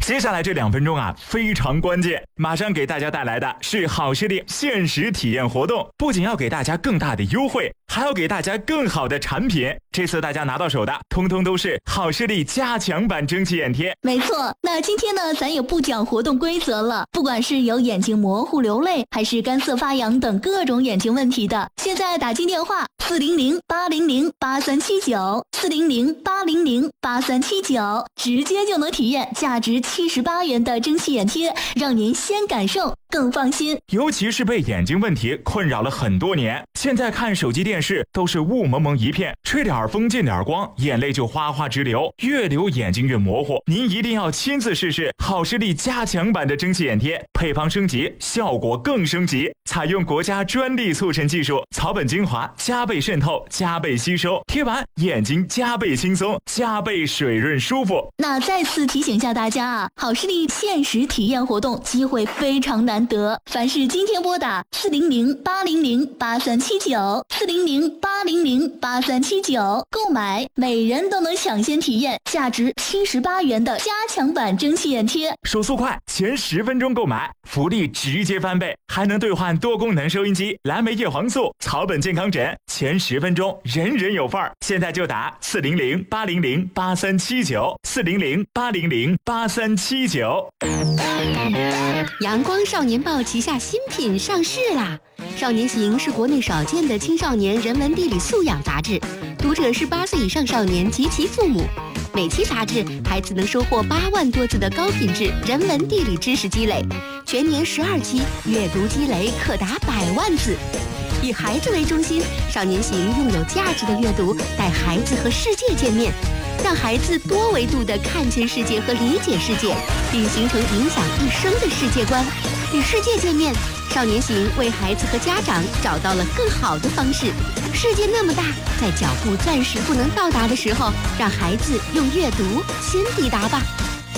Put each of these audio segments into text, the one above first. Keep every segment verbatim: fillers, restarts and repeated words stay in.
接下来这两分钟啊，非常关键，马上给大家带来的是好视力限时体验活动，不仅要给大家更大的优惠，还要给大家更好的产品。这次大家拿到手的，通通都是好视力加强版蒸汽眼贴。 没错，那今天呢，咱也不讲活动规则了。不管是有眼睛模糊流泪，还是干涩发痒等各种眼睛问题的，现在打进电话四零零八零零八三七九四零零八零零八三七九，直接就能体验价值七十八元的蒸汽眼贴，让您先感受更放心。 尤其是被眼睛问题困扰了很多年，现在看手机电视都是雾蒙蒙一片，吹点风进点光，眼泪就哗哗直流，越流眼睛越模糊。您一定要亲自试试好视力加强版的蒸汽眼贴，配方升级，效果更升级，采用国家专利促成技术，草本精华加倍渗透，加倍吸收，贴完眼睛加倍轻松，加倍水润舒服。 那再次提醒一下大家啊，好视力限时体验活动机会非常难得，凡是今天拨打四零零八零零八三七九四零零八零零八三七九购买，每人都能抢先体验价值七十八元的加强版蒸汽眼贴。 手速快，前十分钟购买，福利直接翻倍，还能兑换多功能收音机、蓝莓叶黄素、草本健康枕，前十分钟人人有份儿。现在就打四零零八零零八三七九四零零八零零八三七九。 阳光少年报旗下新品上市啦！少年行是国内少见的青少年人文地理素养杂志，读者是八岁以上少年及其父母。每期杂志，孩子能收获八万多字的高品质人文地理知识积累，全年十二期，阅读积累可达百万字。以孩子为中心，少年行用有价值的阅读带孩子和世界见面，让孩子多维度地看见世界和理解世界，并形成影响一生的世界观。与世界见面，少年行为孩子和家长找到了更好的方式。世界那么大，在脚步暂时不能到达的时候，让孩子用阅读先抵达吧。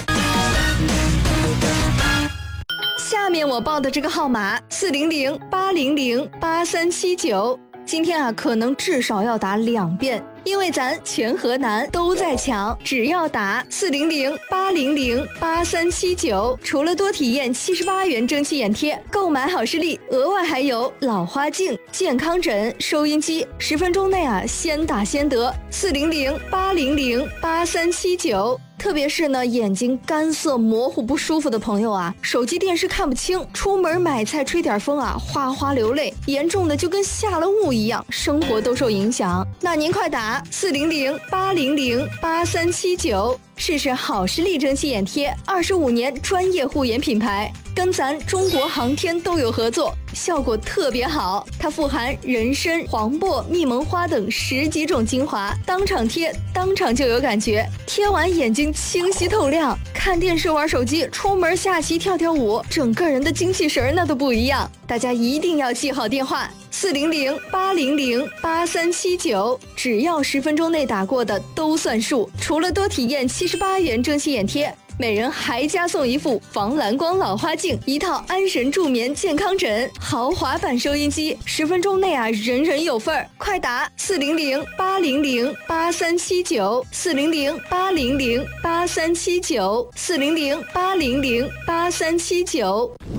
下面我报的这个号码四零零八零零八三七九，今天啊可能至少要打两遍，因为咱全河南都在抢，只要打四零零八零零八三七九，除了多体验七十八元蒸汽眼贴，购买好视力额外还有老花镜、健康枕、收音机，十分钟内啊先打先得。四零零八零零八三七九。特别是呢，眼睛干涩、模糊、不舒服的朋友啊，手机电视看不清，出门买菜吹点风啊，哗哗流泪，严重的就跟下了雾一样，生活都受影响。那您快打四零零八零零八三七九，试试好视力蒸汽眼贴，二十五年专业护眼品牌，跟咱中国航天都有合作，效果特别好。它富含人参、黄柏、蜜蒙花等十几种精华，当场贴，当场就有感觉，贴完眼睛清晰透亮，看电视玩手机，出门下棋跳跳舞，整个人的精气神那都不一样。大家一定要记好电话四零零八零零八三七九，只要十分钟内打过的都算数。除了多体验七十八元蒸汽眼贴，每人还加送一副防蓝光老花镜，一套安神助眠健康枕，豪华版收音机，十分钟内啊人人有份儿。快打四零零八零零八三七九四零零八零零八三七九四零零八零零八三七九。